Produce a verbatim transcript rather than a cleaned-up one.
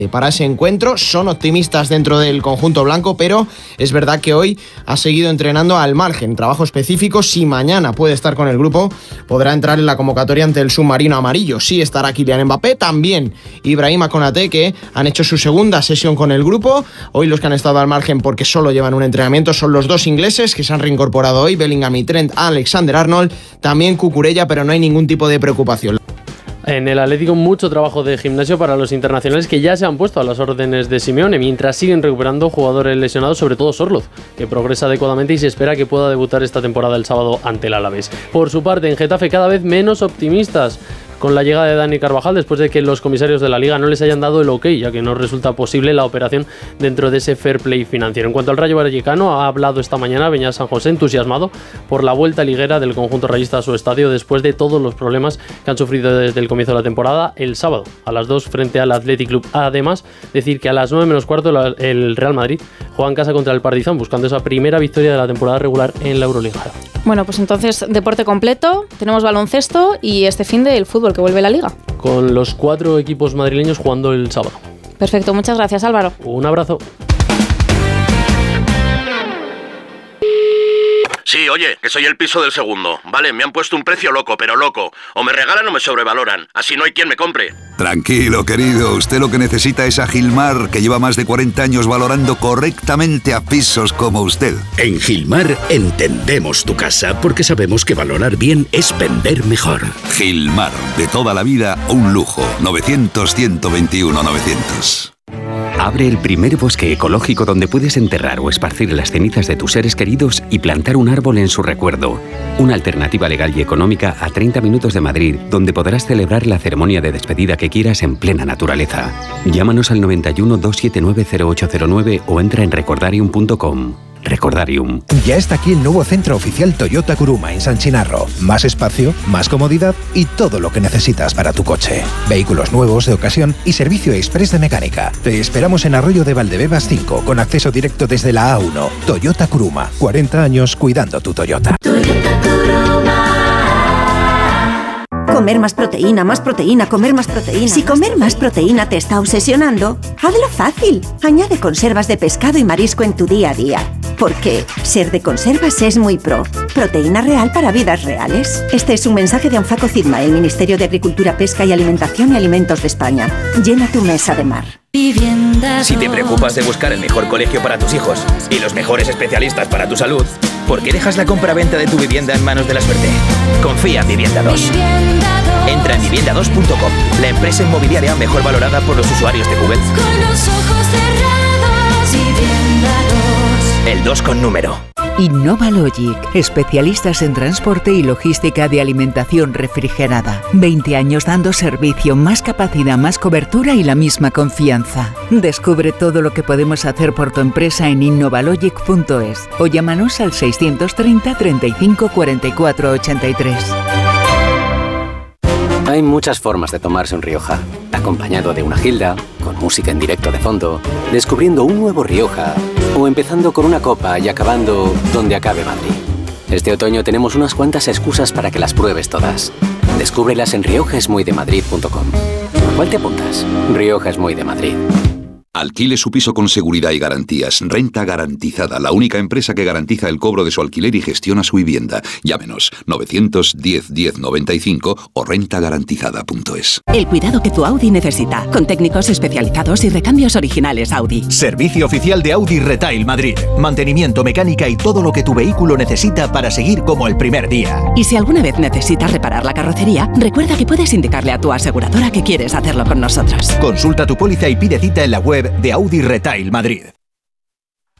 para ese encuentro. Son optimistas dentro del conjunto blanco, pero es verdad que hoy ha seguido entrenando al margen, trabajo específico. Si mañana puede estar con el grupo, podrá entrar en la convocatoria ante el submarino amarillo. Sí estará Kylian Mbappé, también Ibrahima Konaté, que han hecho su segunda sesión con el grupo. Hoy los que han estado al margen porque solo llevan un entrenamiento son los dos ingleses que se han reincorporado hoy, Bellingham y Trent Alexander-Arnold, también Cucurella, pero no hay ningún tipo de preocupación. En el Atlético mucho trabajo de gimnasio para los internacionales que ya se han puesto a las órdenes de Simeone, mientras siguen recuperando jugadores lesionados, sobre todo Sorloth, que progresa adecuadamente y se espera que pueda debutar esta temporada el sábado ante el Alavés. Por su parte, en Getafe cada vez menos optimistas con la llegada de Dani Carvajal, después de que los comisarios de la Liga no les hayan dado el ok, ya que no resulta posible la operación dentro de ese fair play financiero. En cuanto al Rayo Vallecano, ha hablado esta mañana Beñat San José, entusiasmado por la vuelta liguera del conjunto rayista a su estadio después de todos los problemas que han sufrido desde el comienzo de la temporada, el sábado a las dos frente al Athletic Club. Además, decir que a las nueve menos cuarto el Real Madrid juega en casa contra el Partizan, buscando esa primera victoria de la temporada regular en la Euroliga. Bueno, pues entonces deporte completo, tenemos baloncesto y este fin del fútbol que vuelve a la Liga. Con los cuatro equipos madrileños jugando el sábado. Perfecto, muchas gracias, Álvaro. Un abrazo. Sí, oye, que soy el piso del segundo. Vale, me han puesto un precio loco, pero loco. O me regalan o me sobrevaloran. Así no hay quien me compre. Tranquilo, querido. Usted lo que necesita es a Gilmar, que lleva más de cuarenta años valorando correctamente a pisos como usted. En Gilmar entendemos tu casa porque sabemos que valorar bien es vender mejor. Gilmar, de toda la vida, un lujo. novecientos, ciento veintiuno, novecientos. Abre el primer bosque ecológico donde puedes enterrar o esparcir las cenizas de tus seres queridos y plantar un árbol en su recuerdo. Una alternativa legal y económica a treinta minutos de Madrid, donde podrás celebrar la ceremonia de despedida que quieras en plena naturaleza. Llámanos al noventa y uno, doscientos setenta y nueve, cero ocho cero nueve o entra en recordarium punto com. Recordarium. Ya está aquí el nuevo centro oficial Toyota Kuruma en San Chinarro. Más espacio, más comodidad y todo lo que necesitas para tu coche. Vehículos nuevos, de ocasión y servicio express de mecánica. Te esperamos en Arroyo de Valdebebas cinco, con acceso directo desde la A uno. Toyota Kuruma. cuarenta años cuidando tu Toyota. Toyota Kuruma. Comer más proteína, más proteína, comer más proteína. Si comer más proteína te está obsesionando, hazlo fácil. Añade conservas de pescado y marisco en tu día a día. Porque ser de conservas es muy pro. Proteína real para vidas reales. Este es un mensaje de Anfaco Cidma, el Ministerio de Agricultura, Pesca y Alimentación y Alimentos de España. Llena tu mesa de mar. Si te preocupas de buscar el mejor colegio para tus hijos y los mejores especialistas para tu salud, ¿por qué dejas la compra-venta de tu vivienda en manos de la suerte? Confía en Vivienda dos. Entra en vivienda dos punto com, la empresa inmobiliaria mejor valorada por los usuarios de Google. Con los ojos cerrados, Vivienda dos. El dos con número. InnovaLogic, especialistas en transporte y logística de alimentación refrigerada. veinte años dando servicio, más capacidad, más cobertura y la misma confianza. Descubre todo lo que podemos hacer por tu empresa en innovalogic punto es o llámanos al seiscientos treinta, treinta y cinco, cuarenta y cuatro, ochenta y tres. Hay muchas formas de tomarse un Rioja. Acompañado de una gilda, con música en directo de fondo, descubriendo un nuevo Rioja, o empezando con una copa y acabando donde acabe Madrid. Este otoño tenemos unas cuantas excusas para que las pruebes todas. Descúbrelas en rioja es muy de madrid punto com. ¿Cuál te apuntas? Rioja es muy de Madrid. Alquile su piso con seguridad y garantías. Renta Garantizada, la única empresa que garantiza el cobro de su alquiler y gestiona su vivienda. Llámenos novecientos diez, diez noventa y cinco o renta garantizada punto es. El cuidado que tu Audi necesita, con técnicos especializados y recambios originales Audi. Servicio oficial de Audi Retail Madrid. Mantenimiento, mecánica y todo lo que tu vehículo necesita para seguir como el primer día. Y si alguna vez necesitas reparar la carrocería, recuerda que puedes indicarle a tu aseguradora que quieres hacerlo con nosotros. Consulta tu póliza y pide cita en la web de Audi Retail Madrid.